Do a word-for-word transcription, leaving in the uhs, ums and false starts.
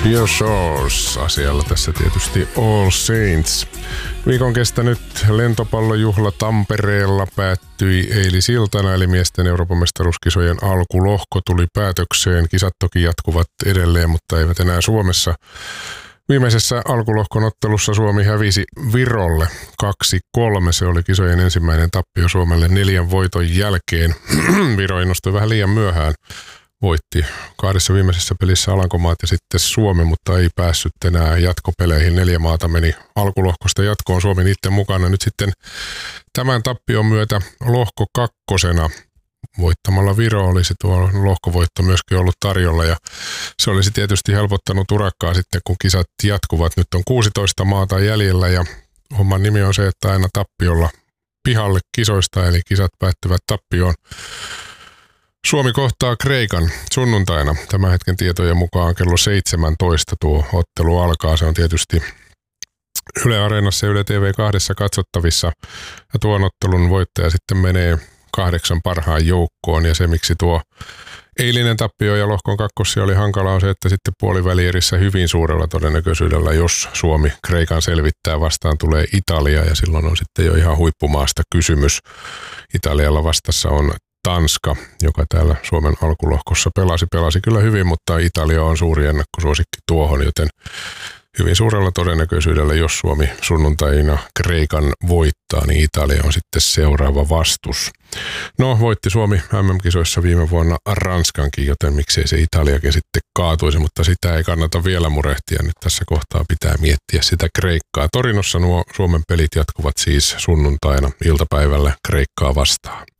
Your Shores asialla tässä tietysti All Saints. Viikon kestänyt lentopallojuhla Tampereella päättyi eilisiltana, eli miesten Euroopan mestaruuskisojen alkulohko tuli päätökseen. Kisat toki jatkuvat edelleen, mutta eivät enää Suomessa. Viimeisessä alkulohkon ottelussa Suomi hävisi Virolle kaksi kolme. Se oli kisojen ensimmäinen tappio Suomelle neljän voiton jälkeen. Viro innostui vähän liian myöhään. Voitti kahdessa viimeisessä pelissä Alankomaat ja sitten Suomi, mutta ei päässyt enää jatkopeleihin. Neljä maata meni alkulohkosta jatkoon, Suomi niiden mukana. Nyt sitten tämän tappion myötä lohko kakkosena voittamalla Viro olisi tuo lohkovoitto myöskin ollut tarjolla. Ja se olisi tietysti helpottanut urakkaa sitten, kun kisat jatkuvat. Nyt on kuusitoista maata jäljellä ja homman nimi on se, että aina tappiolla pihalle kisoista, eli kisat päättyvät tappioon. Suomi kohtaa Kreikan sunnuntaina. Tämän hetken tietojen mukaan kello seitsemäntoista tuo ottelu alkaa. Se on tietysti Yle Areenassa ja Yle T V kaksi katsottavissa. Ja tuon ottelun voittaja sitten menee kahdeksan parhaan joukkoon. Ja se, miksi tuo eilinen tappio ja lohkon kakkosia oli hankala, on se, että sitten puolivälierissä hyvin suurella todennäköisyydellä, jos Suomi Kreikan selvittää, vastaan tulee Italia. Ja silloin on sitten jo ihan huippumaasta kysymys. Italialla vastassa on Tanska, joka täällä Suomen alkulohkossa pelasi, pelasi kyllä hyvin, mutta Italia on suuri ennakkosuosikki tuohon, joten hyvin suurella todennäköisyydellä, jos Suomi sunnuntaina Kreikan voittaa, niin Italia on sitten seuraava vastus. No, voitti Suomi M M-kisoissa viime vuonna Ranskankin, joten miksei se Italiakin sitten kaatuisi, mutta sitä ei kannata vielä murehtia. Nyt tässä kohtaa pitää miettiä sitä Kreikkaa. Torinossa nuo Suomen pelit jatkuvat siis sunnuntaina iltapäivällä Kreikkaa vastaan.